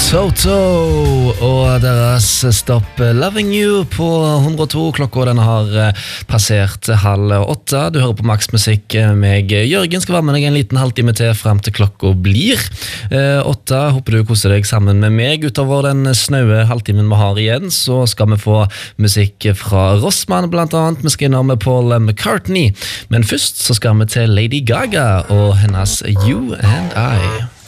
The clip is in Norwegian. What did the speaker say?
Toto og deres Stop Loving You på 102. Klokka den har passert 7:30. Du hører på Max Musikk. Meg, Jørgen, skal være med deg en liten halvtime til frem til klokka blir 8. Håper du koser deg sammen med meg. Utover den snaue halvtimen vi har igjen, så skal vi få musikk fra Rossmann blant annet. Vi skal innom Paul McCartney. Men først så skal vi til Lady Gaga og hennes You and I.